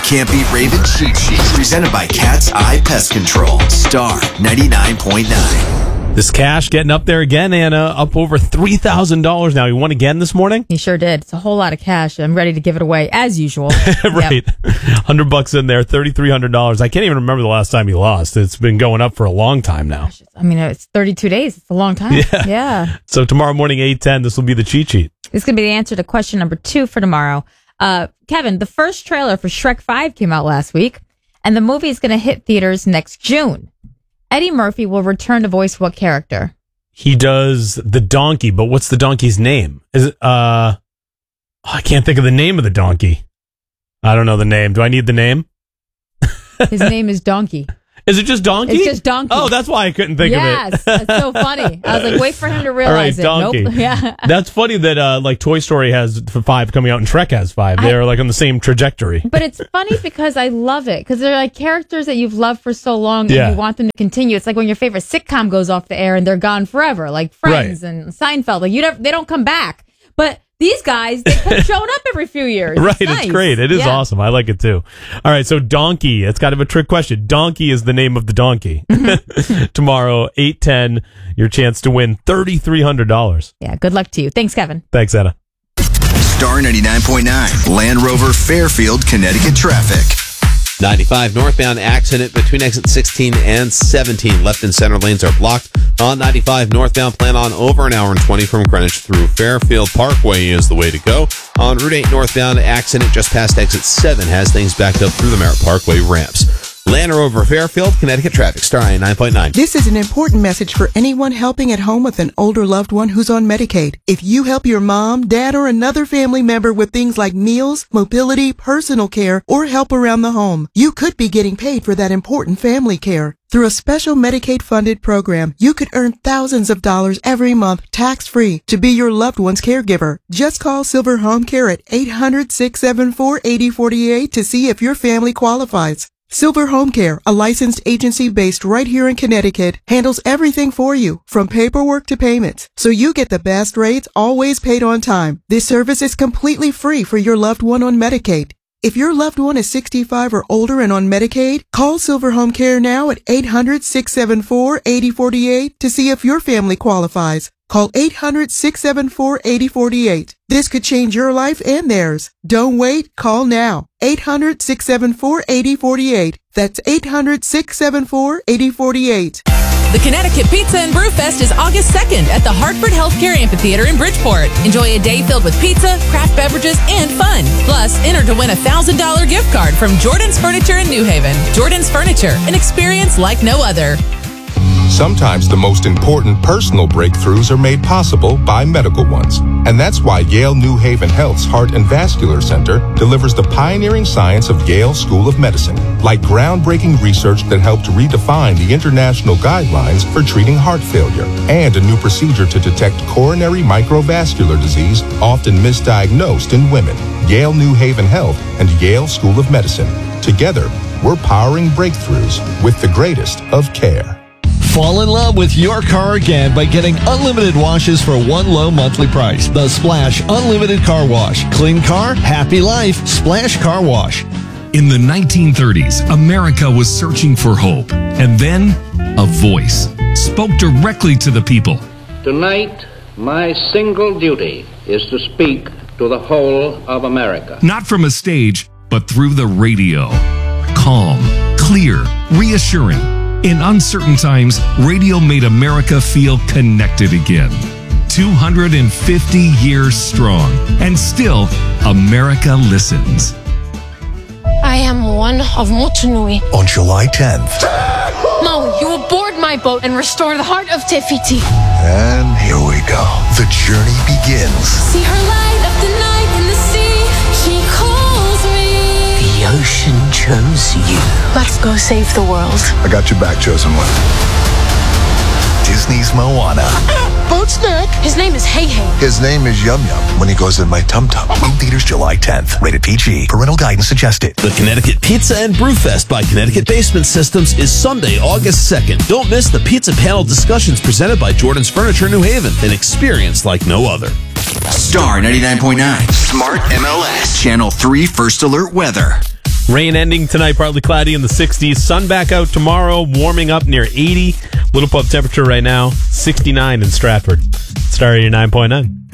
Can't Beat Raven Cheat Sheet, presented by Cat's Eye Pest Control. Star 99.9. This cash getting up there again, Anna, up over $3,000 now. You won again this morning? He sure did. It's a whole lot of cash. I'm ready to give it away, as usual. Right. Yep. $100 in there, $3,300. I can't even remember the last time you lost. It's been going up for a long time now. Gosh, I mean, it's 32 days. It's a long time. Yeah. So tomorrow morning, 8:10, this will be the cheat sheet. This is going to be the answer to question number 2 for tomorrow. Kevin, the first trailer for Shrek 5 came out last week, and the movie is going to hit theaters next June. Eddie Murphy will return to voice what character? He does the donkey, but what's the donkey's name? Is it, I can't think of the name of the donkey. I don't know the name. Do I need the name? His name is Donkey. Is it just Donkey? It's just Donkey. Oh, that's why I couldn't think of it. Yes, that's so funny. I was like, wait for him to realize All right, Donkey. Nope. Yeah. That's funny that like Toy Story has 5 coming out and Shrek has 5. They're like on the same trajectory. But it's funny because I love it because they're like characters that you've loved for so long and you want them to continue. It's like when your favorite sitcom goes off the air and they're gone forever, like Friends and Seinfeld. Like they don't come back. But these guys, they keep showing up every few years. Right, it's it's great. It is awesome. I like it too. All right, so Donkey. It's kind of a trick question. Donkey is the name of the donkey. Tomorrow, 8:10, your chance to win $3,300. Yeah, good luck to you. Thanks, Kevin. Thanks, Anna. Star 99.9, Land Rover Fairfield, Connecticut traffic. 95 northbound accident between exit 16 and 17. Left and center lanes are blocked. On 95 northbound, plan on over an hour and 20 from Greenwich through Fairfield Parkway is the way to go. On Route 8 northbound, accident just past exit 7 has things backed up through the Merritt Parkway ramps. Land Rover Fairfield, Connecticut traffic. Star 99.9. This is an important message for anyone helping at home with an older loved one who's on Medicaid. If you help your mom, dad, or another family member with things like meals, mobility, personal care, or help around the home, you could be getting paid for that important family care. Through a special Medicaid-funded program, you could earn thousands of dollars every month tax-free to be your loved one's caregiver. Just call Silver Home Care at 800-674-8048 to see if your family qualifies. Silver Home Care, a licensed agency based right here in Connecticut, handles everything for you, from paperwork to payments, so you get the best rates, always paid on time. This service is completely free for your loved one on Medicaid. If your loved one is 65 or older and on Medicaid, call Silver Home Care now at 800-674-8048 to see if your family qualifies. Call 800-674-8048. This could change your life and theirs. Don't wait. Call now. 800-674-8048. That's 800-674-8048. The Connecticut Pizza and Brew Fest is August 2nd at the Hartford Healthcare Amphitheater in Bridgeport. Enjoy a day filled with pizza, craft beverages, and fun. Plus, enter to win a $1,000 gift card from Jordan's Furniture in New Haven. Jordan's Furniture, an experience like no other. Sometimes the most important personal breakthroughs are made possible by medical ones. And that's why Yale New Haven Health's Heart and Vascular Center delivers the pioneering science of Yale School of Medicine, like groundbreaking research that helped redefine the international guidelines for treating heart failure, and a new procedure to detect coronary microvascular disease, often misdiagnosed in women. Yale New Haven Health and Yale School of Medicine. Together, we're powering breakthroughs with the greatest of care. Fall in love with your car again by getting unlimited washes for one low monthly price. The Splash Unlimited Car Wash. Clean car, happy life. Splash Car Wash. In the 1930s, America was searching for hope. And then, a voice spoke directly to the people. Tonight, my single duty is to speak to the whole of America. Not from a stage, but through the radio. Calm, clear, reassuring. In uncertain times, radio made America feel connected again. 250 years strong, and still, America listens. I am one of Motunui. On July 10th. Maui, you will board my boat and restore the heart of Te Fiti. And here we go. The journey begins. See her light up the night in the sea. She calls me. The ocean chose you. Let's go save the world. I got your back, chosen one. Disney's Moana. Boat snack. His name is Hey Hey. His name is Yum Yum when he goes in my tum tum. In theaters July 10th. Rated PG. Parental guidance suggested. The Connecticut Pizza and Brew Fest by Connecticut Basement Systems is Sunday, August 2nd. Don't miss the pizza panel discussions presented by Jordan's Furniture New Haven. An experience like no other. Star 99.9. Smart MLS. Channel 3 First Alert Weather. Rain ending tonight, partly cloudy in the 60s. Sun back out tomorrow, warming up near 80. Little Pub temperature right now, 69 in Stratford. Star 89.9.